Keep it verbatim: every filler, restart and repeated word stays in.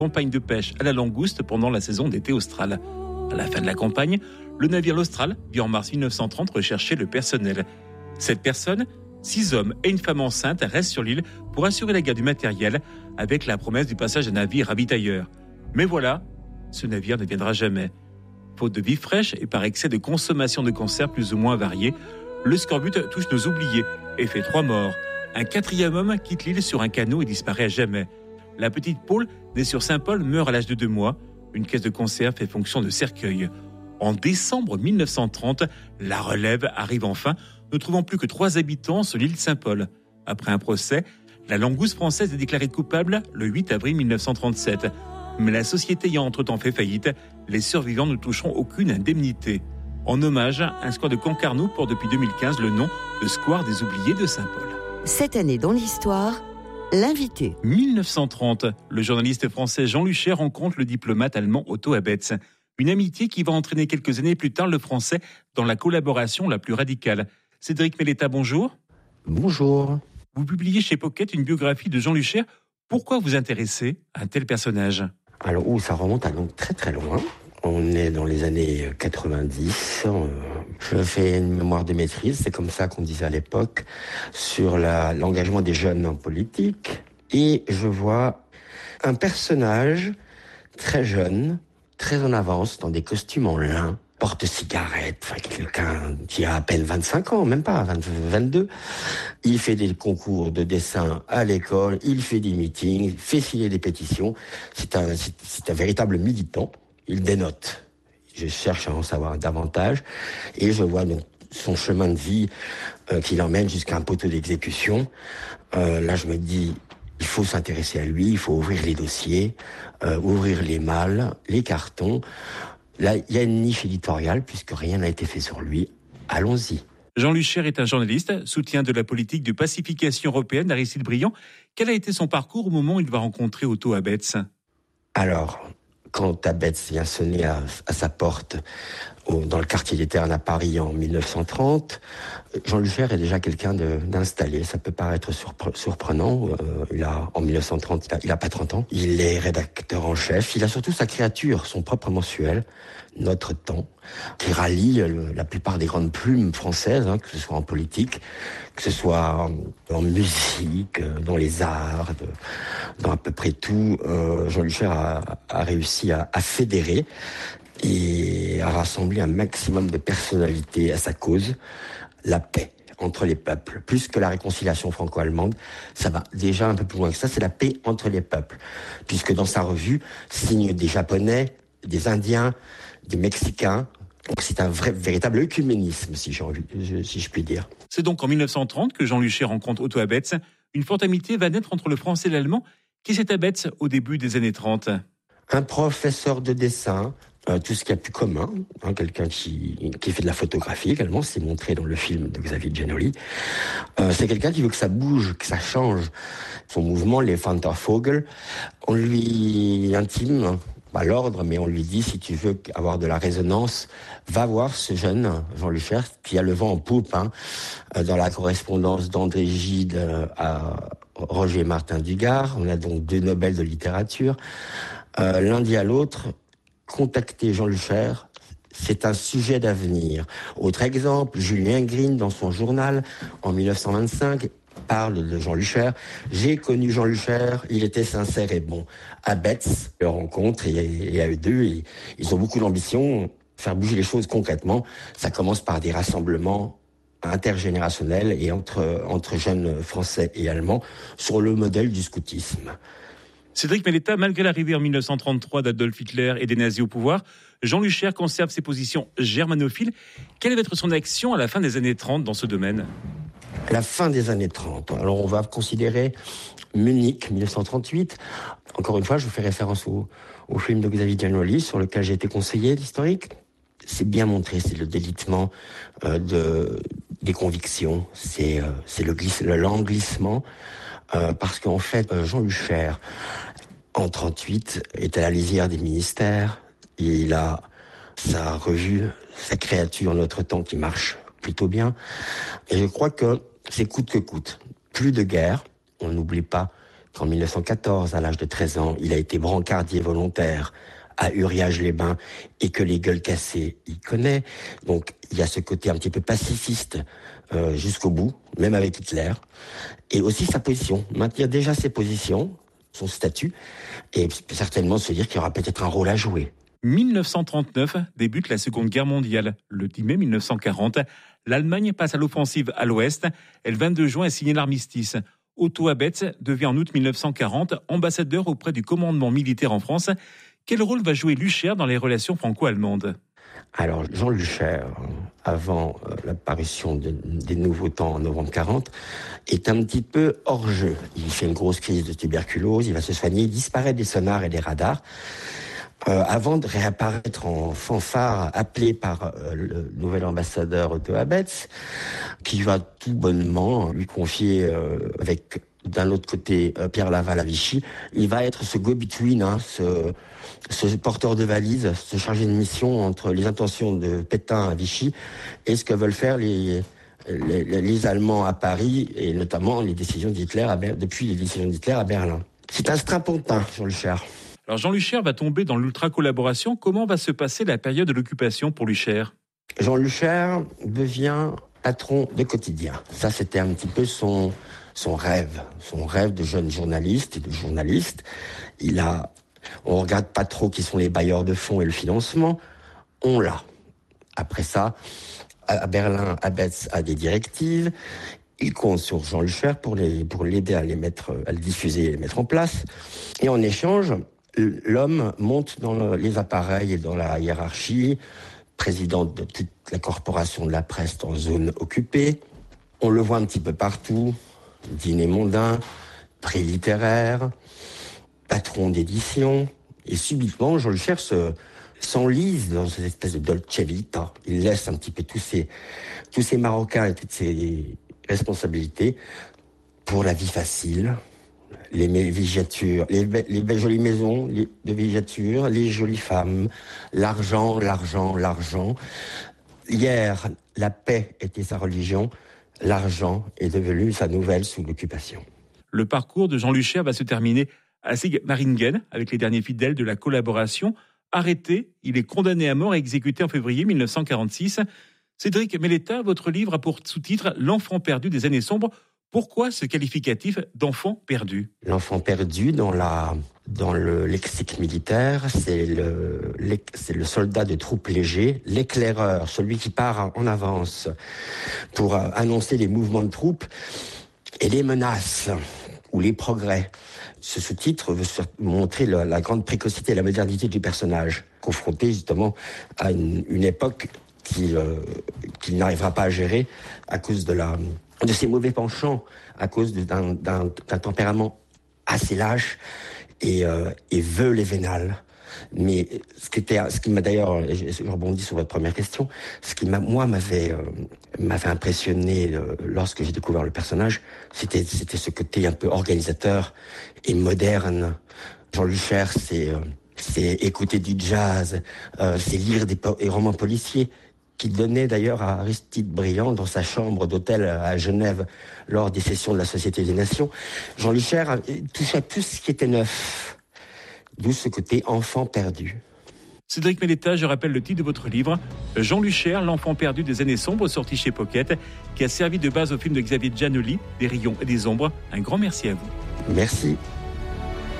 campagne de pêche à la langouste pendant la saison d'été australe. À la fin de la campagne, le navire l'Austral vit en mars mille neuf cent trente rechercher le personnel. Cette personne, six hommes et une femme enceinte restent sur l'île pour assurer la garde du matériel avec la promesse du passage d'un navire ravitailleur. Mais voilà, ce navire ne viendra jamais. Faute de vie fraîche et par excès de consommation de conserves plus ou moins variées, le scorbut touche nos oubliés et fait trois morts. Un quatrième homme quitte l'île sur un canot et disparaît à jamais. La petite Paule, née sur Saint-Paul, meurt à l'âge de deux mois. Une caisse de conserve fait fonction de cercueil. En décembre mille neuf cent trente, la relève arrive enfin, ne trouvant plus que trois habitants sur l'île Saint-Paul. Après un procès, la langouste française est déclarée coupable le huit avril mille neuf cent trente-sept. Mais la société ayant entre-temps fait faillite, les survivants ne toucheront aucune indemnité. En hommage, un square de Concarneau porte depuis deux mille quinze le nom de Square des Oubliés de Saint-Paul. Cette année dans l'histoire, l'invité. mille neuf cent trente, le journaliste français Jean Luché rencontre le diplomate allemand Otto Abetz. Une amitié qui va entraîner quelques années plus tard le français dans la collaboration la plus radicale. Cédric Melletta, bonjour. Bonjour. Vous publiez chez Pocket une biographie de Jean Luché. Pourquoi vous intéressez à un tel personnage ? Alors, oh, ça remonte à donc très très loin. On est dans les années quatre-vingt-dix. Je fais une mémoire de maîtrise, c'est comme ça qu'on disait à l'époque, sur la, l'engagement des jeunes en politique. Et je vois un personnage très jeune, très en avance, dans des costumes en lin, porte-cigarette, enfin, quelqu'un qui a à peine vingt-cinq ans, même pas, vingt, vingt-deux. Il fait des concours de dessin à l'école, il fait des meetings, il fait signer des pétitions. C'est un, c'est, c'est un véritable militant. Il dénote. Je cherche à en savoir davantage et je vois donc son chemin de vie euh, qui l'emmène jusqu'à un poteau d'exécution. Euh, là, je me dis, il faut s'intéresser à lui, il faut ouvrir les dossiers, euh, ouvrir les malles, les cartons. Là, il y a une niche éditoriale puisque rien n'a été fait sur lui. Allons-y. Jean Luché est un journaliste, soutien de la politique de pacification européenne d'Aristide Briand. Quel a été son parcours au moment où il va rencontrer Otto Abetz ? Alors, quand Abetz vient sonner à, à sa porte au, dans le quartier des Ternes à Paris en mille neuf cent trente, Jean Luché est déjà quelqu'un de, d'installé. Ça peut paraître surpre- surprenant. Euh, il a, en mille neuf cent trente, il a, il a pas trente ans. Il est rédacteur en chef. Il a surtout sa créature, son propre mensuel, Notre Temps, qui rallie le, la plupart des grandes plumes françaises, hein, que ce soit en politique, que ce soit en, en musique, dans les arts, de, dans à peu près tout. Euh, Jean Luché a, a réussi à, à fédérer et à rassembler un maximum de personnalités à sa cause, la paix entre les peuples. Plus que la réconciliation franco-allemande, ça va déjà un peu plus loin que ça, c'est la paix entre les peuples. Puisque dans sa revue, signent des Japonais, des Indiens, des Mexicains. Donc c'est un vrai, véritable œcuménisme, si, j'ai envie, si je puis dire. C'est donc en mille neuf cent trente que Jean Luché rencontre Otto Abetz. Une forte amitié va naître entre le français et l'allemand. Qui c'est Abetz au début des années trente ? Un professeur de dessin, euh, tout ce qu'il y a de plus commun, hein, quelqu'un qui, qui fait de la photographie également, c'est montré dans le film de Xavier Giannoli. Euh, c'est quelqu'un qui veut que ça bouge, que ça change. Son mouvement, les Fantervogel, on lui intime à l'ordre, mais on lui dit, si tu veux avoir de la résonance, va voir ce jeune Jean Luché qui a le vent en poupe, hein, dans la correspondance d'André Gide à Roger Martin Dugard. On a donc deux Nobel de littérature. Euh, l'un dit à l'autre, contacter Jean Luché, c'est un sujet d'avenir. Autre exemple, Julien Green, dans son journal, en mille neuf cent vingt-cinq, parle de Jean Luché. J'ai connu Jean Luché, il était sincère et bon. Abetz le rencontre et, et à eux deux, et, ils ont beaucoup d'ambition, faire bouger les choses concrètement. Ça commence par des rassemblements intergénérationnels et entre, entre jeunes français et allemands sur le modèle du scoutisme. Cédric Melletta, malgré l'arrivée en mille neuf cent trente-trois d'Adolf Hitler et des nazis au pouvoir, Jean Luché conserve ses positions germanophiles. Quelle va être son action à la fin des années trente dans ce domaine ? La fin des années trente. Alors on va considérer Munich, mille neuf cent trente-huit. Encore une fois, je vous fais référence au, au film de Xavier Giannoli, sur lequel j'ai été conseiller d'historique. C'est bien montré, c'est le délitement euh, de, des convictions, c'est, euh, c'est le, glisse, le lent glissement. Euh, parce qu'en fait, euh, Jean Luché, en trente-huit, est à la lisière des ministères. Et il a sa revue, sa créature Notre Temps qui marche plutôt bien. Et je crois que c'est coûte que coûte. Plus de guerre, on n'oublie pas qu'en mille neuf cent quatorze, à l'âge de treize ans, il a été brancardier volontaire à Uriage-les-Bains et que les gueules cassées, il connaît. Donc, il y a ce côté un petit peu pacifiste euh, jusqu'au bout, même avec Hitler. Et aussi sa position, maintenir déjà ses positions, son statut, et certainement se dire qu'il y aura peut-être un rôle à jouer. mille neuf cent trente-neuf débute la Seconde Guerre mondiale. Le dix mai mille neuf cent quarante, l'Allemagne passe à l'offensive à l'Ouest. Et le vingt-deux juin est signé l'armistice. Otto Abetz devient en août mille neuf cent quarante ambassadeur auprès du commandement militaire en France. Quel rôle va jouer Lüscher dans les relations franco-allemandes ? Alors, Jean Lüscher, avant euh, l'apparition de, des nouveaux temps en novembre quarante, est un petit peu hors jeu. Il fait une grosse crise de tuberculose, il va se soigner, il disparaît des sonars et des radars, euh, avant de réapparaître en fanfare, appelé par euh, le nouvel ambassadeur Otto Abetz, qui va tout bonnement lui confier, euh, avec d'un autre côté euh, Pierre Laval à Vichy, il va être ce go-between, hein, ce... ce porteur de valise, ce chargé de mission entre les intentions de Pétain à Vichy et ce que veulent faire les, les, les Allemands à Paris, et notamment les décisions d'Hitler à Ber- depuis les décisions d'Hitler à Berlin. C'est un strapontin, Jean Lüscher. Alors Jean Lüscher va tomber dans l'ultra-collaboration. Comment va se passer la période de l'occupation pour Lüscher ? Jean Lüscher devient patron de quotidien. Ça, c'était un petit peu son, son rêve, son rêve de jeune journaliste et de journaliste. Il a On ne regarde pas trop qui sont les bailleurs de fonds et le financement. On l'a. Après ça, à Berlin, Abetz a des directives. Il compte sur Jean Lüscher pour, les, pour l'aider à les mettre, à les diffuser et les mettre en place. Et en échange, l'homme monte dans le, les appareils et dans la hiérarchie, président de toute la corporation de la presse en zone occupée. On le voit un petit peu partout. Dîner mondain, prix littéraire, patron d'édition, et subitement, Jean Lüscher se, s'enlise dans cette espèce de Dolce Vita. Il laisse un petit peu tous ces, tous ces Marocains et toutes ces responsabilités pour la vie facile, les villégiatures, les, les belles jolies maisons les, de villégiature, les jolies femmes, l'argent, l'argent, l'argent. Hier, la paix était sa religion, l'argent est devenu sa nouvelle sous l'occupation. Le parcours de Jean Lüscher va se terminer à Sigmaringen, avec les derniers fidèles de la collaboration. Arrêté, il est condamné à mort et exécuté en février mille neuf cent quarante-six. Cédric Melletta, votre livre a pour sous-titre « L'enfant perdu des années sombres ». Pourquoi ce qualificatif d'enfant perdu ? L'enfant perdu, dans, la, dans le lexique militaire, c'est le, c'est le soldat de troupes léger, l'éclaireur, celui qui part en avance pour annoncer les mouvements de troupes et les menaces ou les progrès. Ce sous-titre veut montrer la, la grande précocité et la modernité du personnage, confronté justement à une, une époque qu'il, euh, qu'il n'arrivera pas à gérer à cause de, la, de ses mauvais penchants, à cause de, d'un, d'un, d'un tempérament assez lâche et, euh, et veulent et vénal. Mais ce qui, était, ce qui m'a d'ailleurs, je rebondis sur votre première question, ce qui m'a, moi m'avait, euh, m'avait impressionné euh, lorsque j'ai découvert le personnage, c'était, c'était ce côté un peu organisateur et moderne. Jean Lüscher, c'est, euh, c'est écouter du jazz, euh, c'est lire des, po- des romans policiers, qu'il donnait d'ailleurs à Aristide Briand dans sa chambre d'hôtel à Genève lors des sessions de la Société des Nations. Jean Lüscher touchait à tout ce qui était neuf. D'où ce côté enfant perdu. Cédric Melletta, je rappelle le titre de votre livre, Jean Lüscher, l'enfant perdu des années sombres, sorti chez Pocket, qui a servi de base au film de Xavier Giannoli, Des rayons et des ombres. Un grand merci à vous. Merci.